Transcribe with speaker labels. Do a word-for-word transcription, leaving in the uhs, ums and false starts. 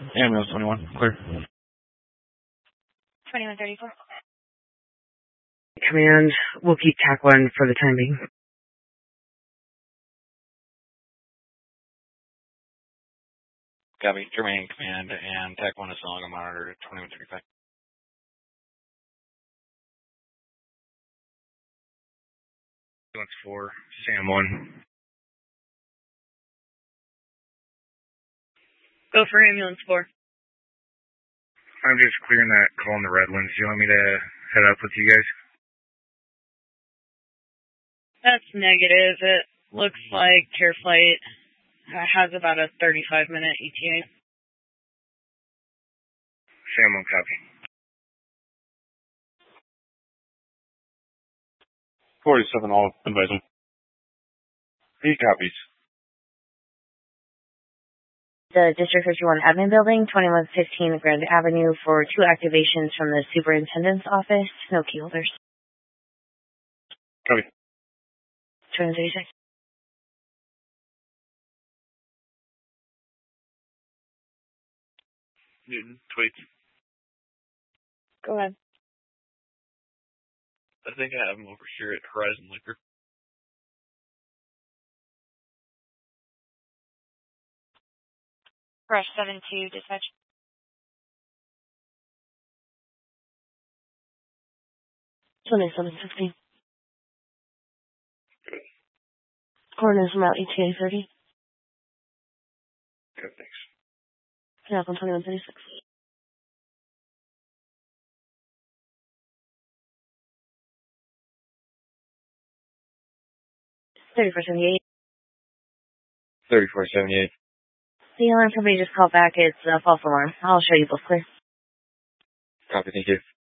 Speaker 1: Ambulance twenty-one, clear.
Speaker 2: twenty-one thirty-four.
Speaker 3: Command, we'll keep T A C one for the time being.
Speaker 1: Copy. Germany Command and T A C one is no longer monitored at twenty-one thirty-five.
Speaker 4: Ambulance four, Sam one.
Speaker 2: Go for ambulance four.
Speaker 4: I'm just clearing that call in the Redlands. Do you want me to head up with you guys?
Speaker 2: That's negative. It looks like Care Flight has about a thirty-five minute E T A.
Speaker 4: Sam one, copy.
Speaker 1: forty-seven all, advising. He copies.
Speaker 5: The District fifty-one Admin Building, twenty-one fifteen Grand Avenue, for two activations from the Superintendent's Office. No key holders.
Speaker 1: Copy.
Speaker 5: twenty-one thirty-six.
Speaker 6: Newton, tweet.
Speaker 5: Go ahead.
Speaker 6: I think I have him over here at Horizon Liquor.
Speaker 2: Rush seven two, dispatch.
Speaker 5: twenty-seven fifteen. Coordinates from out E T A thirty.
Speaker 6: Good, thanks.
Speaker 5: Cap on twenty-one thirty-six. thirty-four seventy-eight.
Speaker 1: thirty-four seventy-eight.
Speaker 5: The alarm company just called back. It's a false alarm. I'll show you both clear.
Speaker 1: Copy, thank you.